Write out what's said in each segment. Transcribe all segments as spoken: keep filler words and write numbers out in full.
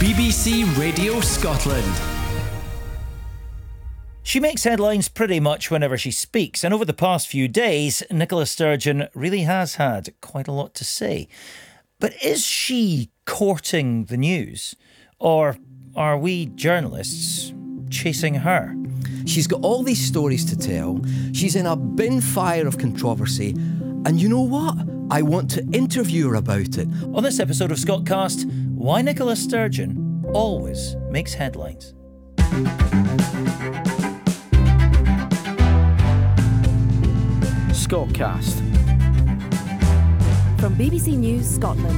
B B C Radio Scotland. She makes headlines pretty much whenever she speaks, and over the past few days, Nicola Sturgeon really has had quite a lot to say. But is she courting the news, or are we journalists chasing her? She's got all these stories to tell. She's in a bin fire of controversy. And you know what? I want to interview her about it. On this episode of Scotcast, why Nicola Sturgeon always makes headlines. Scotcast. From B B C News Scotland.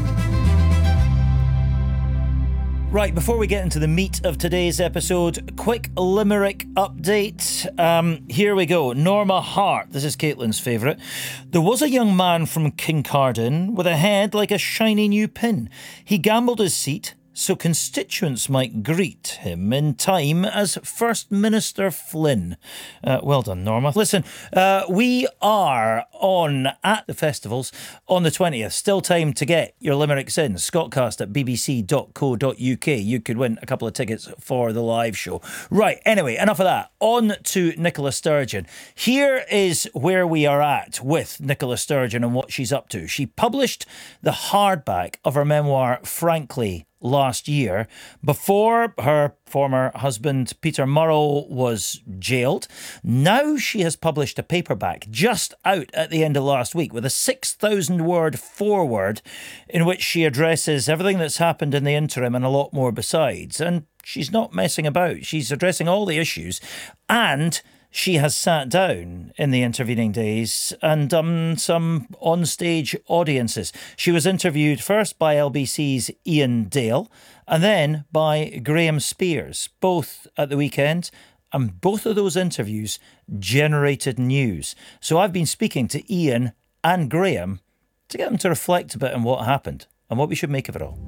Right, before we get into the meat of today's episode, quick Limerick update. Um, here we go. Norma Hart, this is Caitlin's favourite. There was a young man from Kincardine with a head like a shiny new pin. He gambled his seat so constituents might greet him in time as First Minister Flynn. Uh, well done, Norma. Listen, uh, we are on at the festivals on the twentieth. Still time to get your limericks in. Scotcast at b b c dot co dot u k. You could win a couple of tickets for the live show. Right, anyway, enough of that. On to Nicola Sturgeon. Here is where we are at with Nicola Sturgeon and what she's up to. She published the hardback of her memoir, Frankly, last year, before her former husband Peter Murrell was jailed. Now she has published a paperback just out at the end of last week with a six thousand word foreword in which she addresses everything that's happened in the interim and a lot more besides. And she's not messing about. She's addressing all the issues, and she has sat down in the intervening days and done some on-stage audiences. She was interviewed first by L B C's Ian Dale and then by Graham Spears, both at the weekend, and both of those interviews generated news. So I've been speaking to Ian and Graham to get them to reflect a bit on what happened and what we should make of it all.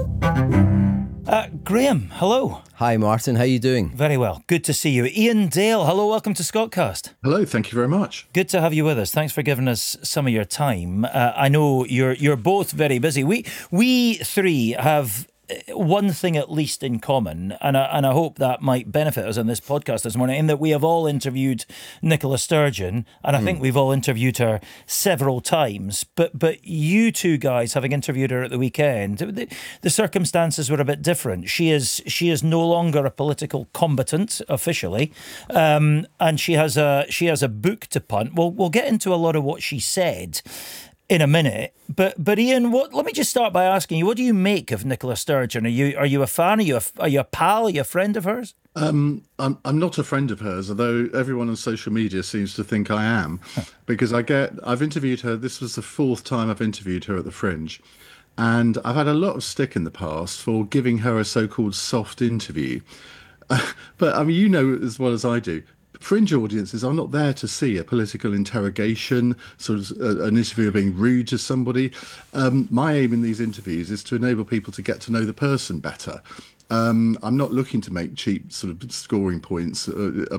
Uh, Graham, hello. Hi, Martin. How you doing? Very well. Good to see you. Ian Dale, hello. Welcome to Scotcast. Hello. Thank you very much. Good to have you with us. Thanks for giving us some of your time. Uh, I know you're you're both very busy. We we three have one thing at least in common, and I, and I hope that might benefit us on this podcast this morning, in that we have all interviewed Nicola Sturgeon, and I mm. think we've all interviewed her several times, but but you two guys, having interviewed her at the weekend, the, the circumstances were a bit different. She is she is no longer a political combatant officially, um, and she has a she has a book to punt. We'll we'll get into a lot of what she said in a minute, but but Ian, what? Let me just start by asking you: what do you make of Nicola Sturgeon? Are you are you a fan? Are you a, are you a pal? Are you a friend of hers? Um, I'm I'm not a friend of hers, although everyone on social media seems to think I am, because I get I've interviewed her. This was the fourth time I've interviewed her at the Fringe, and I've had a lot of stick in the past for giving her a so-called soft interview. Uh, but I mean, you know as well as I do, Fringe audiences are not there to see a political interrogation, sort of uh, an interview being rude to somebody. Um, my aim in these interviews is to enable people to get to know the person better. Um, I'm not looking to make cheap sort of scoring points uh,